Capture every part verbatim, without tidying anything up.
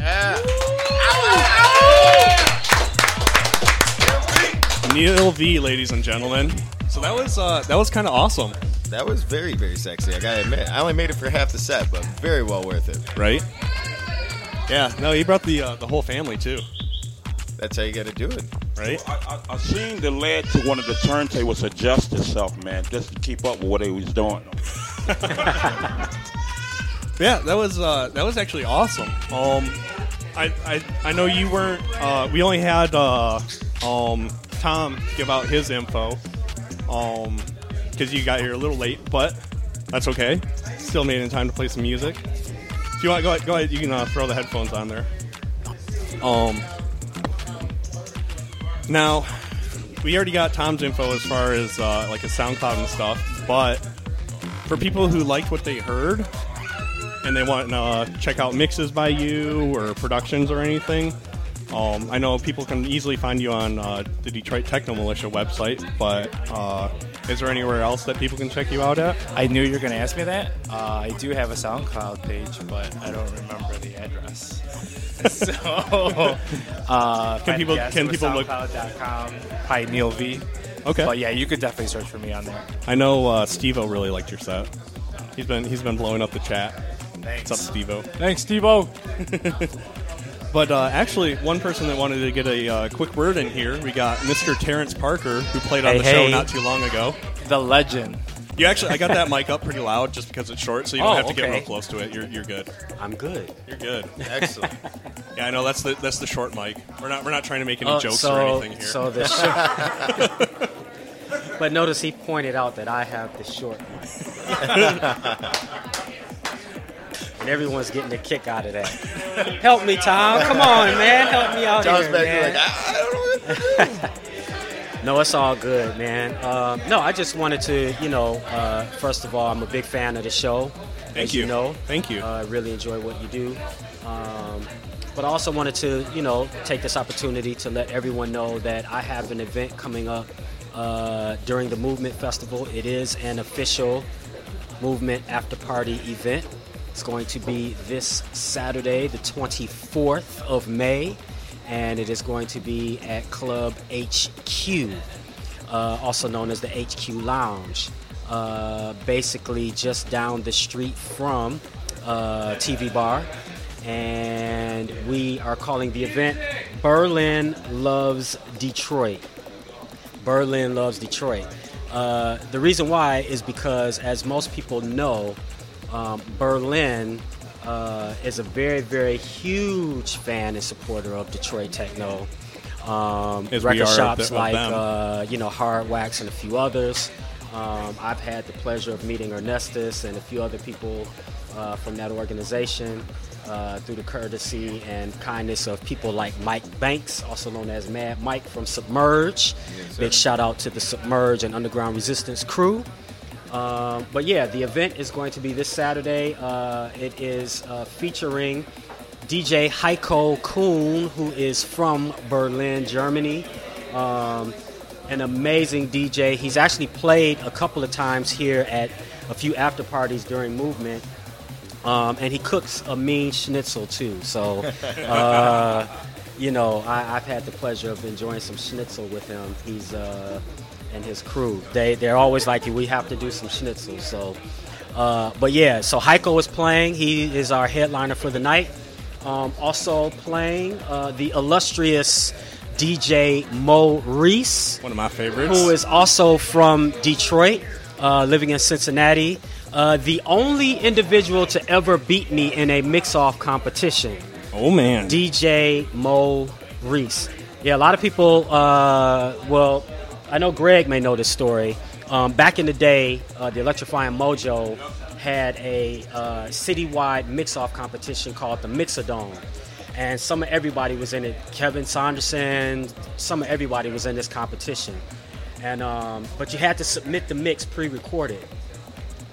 Yeah. Neil V, ladies and gentlemen. So that was uh, that was kind of awesome. That was very, very sexy. I gotta admit, I only made it for half the set, but very well worth it. Right? Yeah. No, he brought the uh, the whole family too. That's how you gotta do it, right? So I, I, I seen the lad to one of the turntables adjust itself, man, just to keep up with what he was doing. Yeah, that was uh, that was actually awesome. Um, I, I I know you weren't. Uh, we only had uh, um, Tom give out his info, um, because you got here a little late, but that's okay. Still made it in time to play some music. If you want, go ahead. Go ahead. You can uh, throw the headphones on there. Um. Now, we already got Tom's info as far as uh, like his SoundCloud and stuff, but for people who liked what they heard and they want to uh, check out mixes by you or productions or anything, um, I know people can easily find you on uh, the Detroit Techno Militia website, but uh, is there anywhere else that people can check you out at? I knew you were going to ask me that. Uh, I do have a SoundCloud page, but I don't remember the address. So, uh, can people can people look SoundCloud dot com by Neil V. Okay, but yeah, you could definitely search for me on there. I know uh, Steve-O really liked your set. He's been he's been blowing up the chat. Thanks. What's up, Steve-O? Thanks, Steve-O. But uh, actually, one person that wanted to get a uh, quick word in here, we got Mister Terrence Parker, who played on hey, the hey. show not too long ago. The legend. You actually, I got that mic up pretty loud just because it's short, so you don't oh, have to okay. get real close to it. You're you're good. I'm good. You're good. Excellent. Yeah, I know that's the that's the short mic. We're not we're not trying to make any Uh, jokes so, or anything here. So the short. But notice he pointed out that I have the short mic. And everyone's getting a kick out of that. Help me, Tom. Come on, man. Help me out Tom's here, back man. there like, I don't know what to do. No, it's all good, man. Um, no, I just wanted to, you know, uh, first of all, I'm a big fan of the show. Thank as you. you know. Thank you. I uh, really enjoy what you do. Um, but I also wanted to, you know, take this opportunity to let everyone know that I have an event coming up uh, during the Movement Festival. It is an official Movement After Party event. It's going to be this Saturday, the twenty-fourth of May. And it is going to be at Club H Q, uh, also known as the H Q Lounge, uh, basically just down the street from uh, T V Bar. And we are calling the event Berlin Loves Detroit. Berlin Loves Detroit. Uh, the reason why is because, as most people know, um, Berlin Uh, is a very, very huge fan and supporter of Detroit techno. Um, As we record are shops of like, them. uh, you know, Hard Wax and a few others. Um, I've had the pleasure of meeting Ernestus and a few other people uh, from that organization uh, through the courtesy and kindness of people like Mike Banks, also known as Mad Mike from Submerge. Yes, Big shout out to the Submerge and Underground Resistance crew. Um, but yeah, the event is going to be this Saturday. Uh, it is uh, featuring D J Heiko Kuhn, who is from Berlin, Germany. Um, an amazing D J. He's actually played a couple of times here at a few after parties during Movement. Um, and he cooks a mean schnitzel too. So, uh, you know, I, I've had the pleasure of enjoying some schnitzel with him. He's... Uh, and his crew. They, they're always like, we have to do some schnitzel. So, uh, but yeah, so Heiko is playing. He is our headliner for the night. Um, also playing uh, the illustrious D J Mo Reese. One of my favorites. Who is also from Detroit, uh, living in Cincinnati. Uh, the only individual to ever beat me in a mix-off competition. Oh, man. D J Mo Reese. Yeah, a lot of people, uh, well... I know Greg may know this story. Um, back in the day, uh, the Electrifying Mojo had a uh, citywide mix-off competition called the Mixadome. And some of everybody was in it. Kevin Saunderson, some of everybody was in this competition. And um, but you had to submit the mix pre-recorded.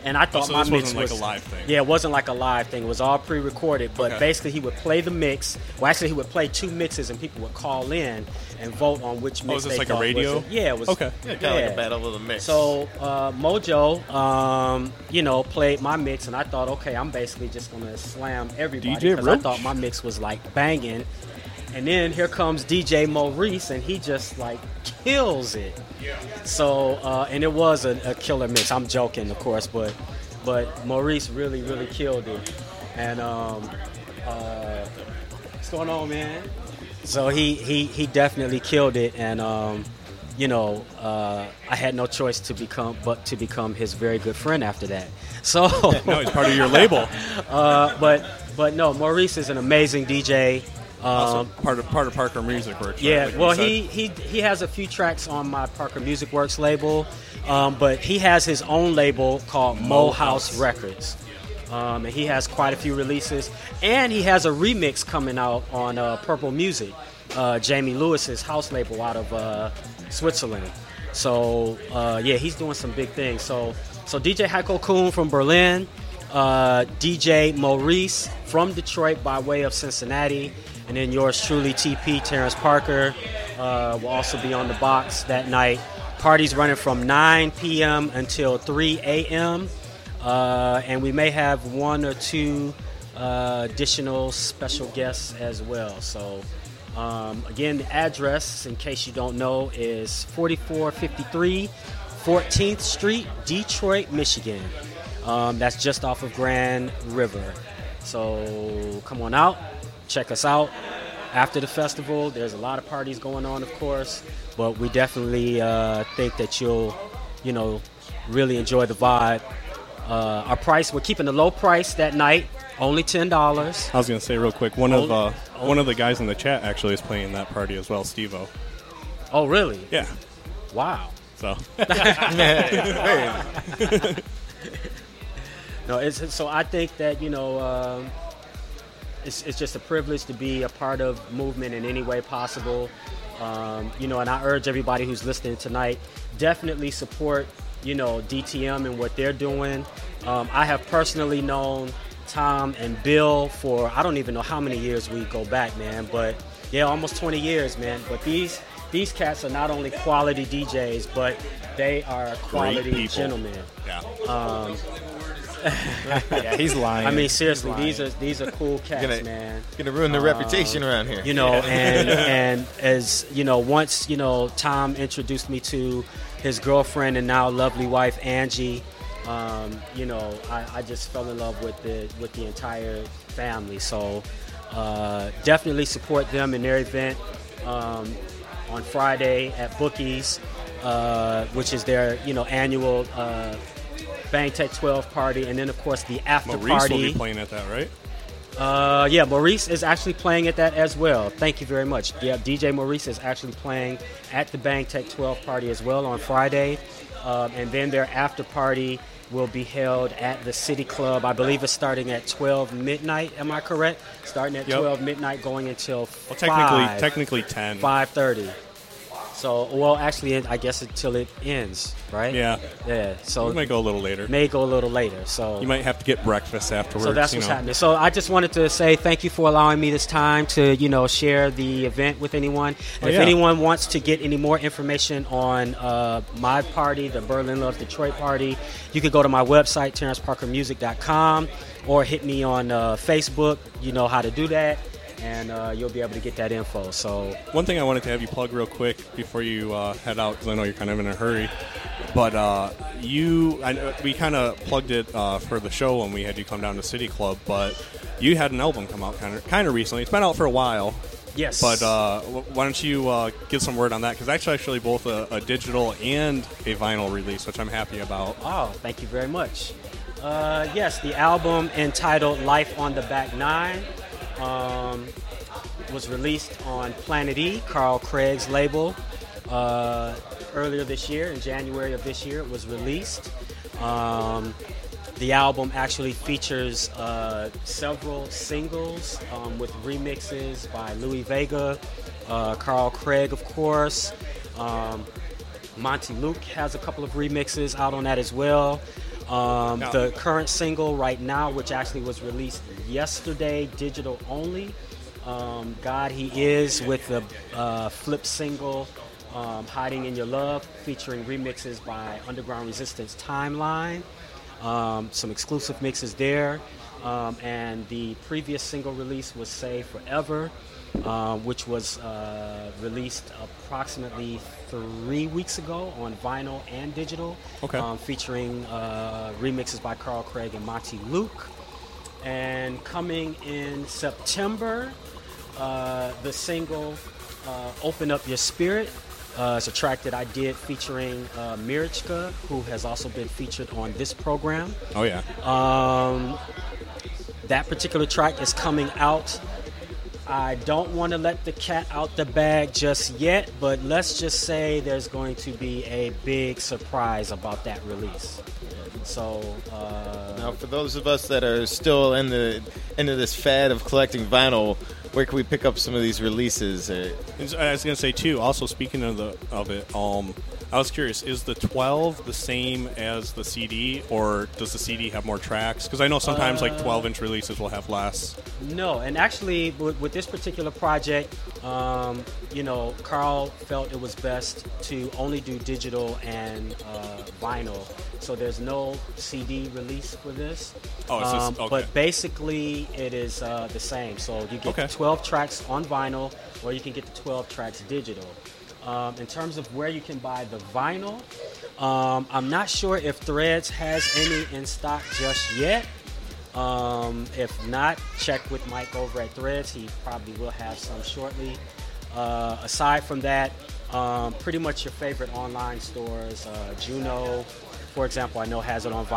and I thought Oh, so my this mix wasn't like was a live thing. Yeah, it wasn't like a live thing. It was all pre-recorded. But Okay. basically, he would play the mix. Well, actually, he would play two mixes, and people would call in and vote on which mix Oh, is this they like a thought radio? was. Yeah, it was. Okay. Yeah, kind of like a battle of the mix. So uh, Mojo, um, you know, played my mix, and I thought, okay, I'm basically just gonna slam everybody D J because I Roach? thought my mix was like banging. And then here comes D J Maurice, and he just like kills it. So uh, and it was a, a killer mix. I'm joking, of course, but but Maurice really really killed it. And um, uh, what's going on, man? So he he he definitely killed it, and um, you know, uh, I had no choice to become but to become his very good friend after that. So No, he's part of your label. uh, but but no, Maurice is an amazing D J. Also Um, part of part of Parker Music Works. right? yeah, Like you well, said. he, he he has a few tracks on my Parker Music Works label, um, but he has his own label called Mo House Records, um, and he has quite a few releases, and he has a remix coming out on uh, Purple Music, uh, Jamie Lewis's house label out of uh, Switzerland. So uh, yeah, he's doing some big things. So so D J Heiko Kuhn from Berlin, uh, D J Maurice from Detroit by way of Cincinnati. And then yours truly, T P, Terrence Parker, uh, will also be on the box that night. Party's running from nine p.m. until three a.m. Uh, and we may have one or two uh, additional special guests as well. So, um, again, the address, in case you don't know, is forty-four fifty-three fourteenth Street, Detroit, Michigan. Um, that's just off of Grand River. So come on out. Check us out after the festival. There's a lot of parties going on, of course, but we definitely uh, think that you'll, you know, really enjoy the vibe. Uh, our price, we're keeping the low price that night, only ten dollars. I was gonna say real quick. One of Oh, uh, oh. one of the guys in the chat actually is playing that party as well, Steve-O. Oh, really? Yeah. Wow. So No, it's, so I think that, you know, um, it's, it's just a privilege to be a part of movement in any way possible. Um, you know, and I urge everybody who's listening tonight, definitely support, you know, D T M and what they're doing. Um, I have personally known Tom and Bill for, I don't even know how many years we go back, man, but yeah, almost twenty years, man. But these these cats are not only quality D Js, but they are quality people. gentlemen. yeah. Um, Yeah, he's lying. I mean, seriously, He's these are these are cool cats, Gonna- man. Gonna ruin their reputation around here. You know, and and as you know, once you know, Tom introduced me to his girlfriend and now lovely wife Angie. Um, you know, I, I just fell in love with the with the entire family. So uh, definitely support them in their event um, on Friday at Bookies, uh, which is their you know annual uh, Bang Tech twelve party, and then of course the after Maurice party. will be playing at that, right? Uh, yeah, Maurice is actually playing at that as well. Thank you very much. Yeah, D J Maurice is actually playing at the Bang Tech twelve party as well on Friday. Um, and then their after party will be held at the City Club. I believe it's starting at twelve midnight. Am I correct? Starting at Yep. twelve midnight, going until Well, technically, five, technically ten. five thirty. So, well, actually, I guess until it ends, right? Yeah. Yeah. So We might go a little later. may go a little later. So You might have to get breakfast afterwards. so that's you what's know. happening. So I just wanted to say thank you for allowing me this time to, you know, share the event with anyone. And Oh, if yeah. anyone wants to get any more information on uh, my party, the Berlin Love Detroit party, you could go to my website, terrence parker music dot com, or hit me on uh, Facebook. You know how to do that, and uh, you'll be able to get that info. So One thing I wanted to have you plug real quick before you uh, head out, because I know you're kind of in a hurry. But uh, you, I, know- we kind of plugged it uh, for the show when we had you come down to City Club. But you had an album come out kind of kind of recently. It's been out for a while. yes, But uh, wh- why don't you uh, give some word on that? Because that's actually both a, a digital and a vinyl release, which I'm happy about. Oh, thank you very much. Uh, yes, the album entitled Life on the Back Nine um, was released on Planet E, Carl Craig's label, uh, earlier this year. In January of this year, it was released. Um, the album actually features uh, several singles um, with remixes by Louis Vega, uh, Carl Craig, of course. Um, Monty Luke has a couple of remixes out on that as well. Um, Yeah. The current single right now, which actually was released yesterday, digital only, um, God He Is, with the uh, flip single, um, Hiding in Your Love, featuring remixes by Underground Resistance Timeline, um, some exclusive mixes there. Um, and the previous single release was Say Forever, uh, which was uh, released approximately three weeks ago on vinyl and digital, Okay. um, featuring uh, remixes by Carl Craig and Monty Luke. And coming in September, uh, the single uh, Open Up Your Spirit. Uh, it's a track that I did featuring uh, Mirichka, who has also been featured on this program. Oh yeah. Um, that particular track is coming out. I don't want to let the cat out the bag just yet, but let's just say there's going to be a big surprise about that release. So, uh, Now, for those of us that are still in the into this fad of collecting vinyl, where can we pick up some of these releases? Uh, I was going to say too. Also, speaking of the of it, um, I was curious: is the twelve the same as the C D, or does the C D have more tracks? Because I know sometimes like twelve-inch releases will have less. no, and actually, with, with this particular project, um, you know, Carl felt it was best to only do digital and uh, vinyl. So there's no C D release for this. Oh, it's just- Um, okay. But basically, it is uh, the same. So you get Okay. twelve tracks on vinyl, or you can get the twelve tracks digital. Um, in terms of where you can buy the vinyl, um, I'm not sure if Threads has any in stock just yet. Um, if not, check with Mike over at Threads. He probably will have some shortly. Uh, aside from that, um, pretty much your favorite online stores, uh, Juno, for example, I know has it on vinyl.